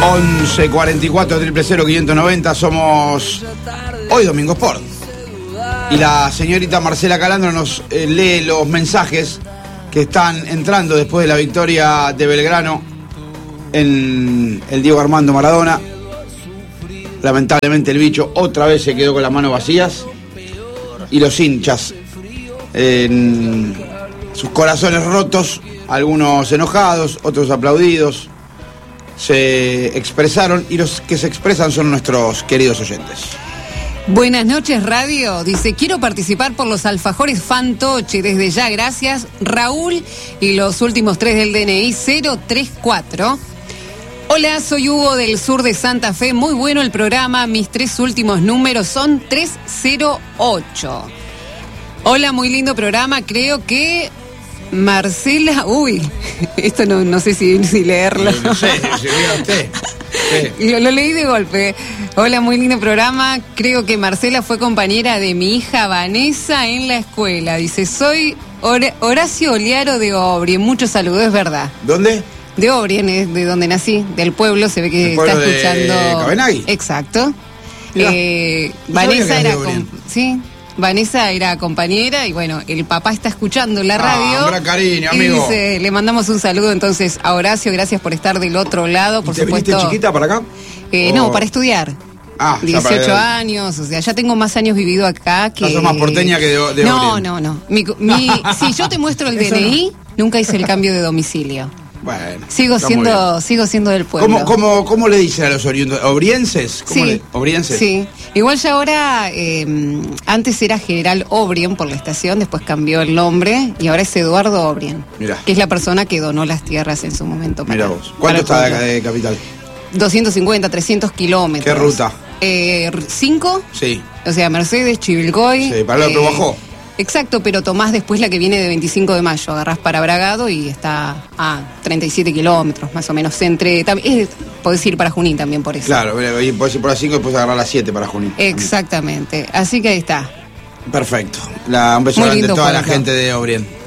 11 44 000 590. Somos hoy Domingo Sport. Y la señorita Marcela Calandro nos lee los mensajes que están entrando después de la victoria de Belgrano en el Diego Armando Maradona. Lamentablemente el bicho otra vez se quedó con las manos vacías. Y los hinchas en sus corazones rotos, algunos enojados, otros aplaudidos, se expresaron, y los que se expresan son nuestros queridos oyentes. Buenas noches, radio. Dice, quiero participar por los alfajores Fantoche. Desde ya, gracias. Raúl, y los últimos 3 del DNI, 034. Hola, soy Hugo del sur de Santa Fe. Muy bueno el programa. Mis 3 últimos números son 308. Hola, muy lindo programa. Creo que Marcela... Uy, esto no sé si leerlo. No sé, si viera usted. Sí. Lo leí de golpe. Hola, muy lindo programa. Creo que Marcela fue compañera de mi hija Vanessa en la escuela. Dice, soy Horacio Oliaro de Obrien. Muchos saludos, es verdad. ¿Dónde? De Obrien, es de donde nací, del pueblo. Se ve que está escuchando. ¿De Cabenagui? Exacto. Vanessa era sí. Vanessa era compañera y bueno, el papá está escuchando la radio. Un gran cariño, amigo. Y dice, le mandamos un saludo entonces a Horacio, gracias por estar del otro lado, por supuesto. ¿Te viniste chiquita para acá? No, para estudiar. 18 años, o sea, ya tengo más años vivido acá que... ¿Sos más porteña que de Obrien? No. Si yo te muestro el DNI, nunca hice el cambio de domicilio. Bueno, sigo siendo del pueblo. ¿Cómo le dicen a los oriundos? ¿Obrienses? ¿Obrienses? Sí. Igual ya ahora, antes era General Obrien por la estación, después cambió el nombre y ahora es Eduardo Obrien. Mirá. Que es la persona que donó las tierras en su momento. Mirá vos. ¿Cuánto está de capital? 250, 300 kilómetros. ¿Qué ruta? 5. Sí. O sea, Mercedes, Chivilcoy. Sí, para el otro bajó. Exacto, pero tomás después la que viene de 25 de mayo, agarrás para Bragado y está a 37 kilómetros, más o menos. Podés ir para Junín también por eso. Claro, podés ir por las 5 y después agarrar las 7 para Junín. Exactamente, así que ahí está. Perfecto. Un beso grande a toda la gente de Obrien.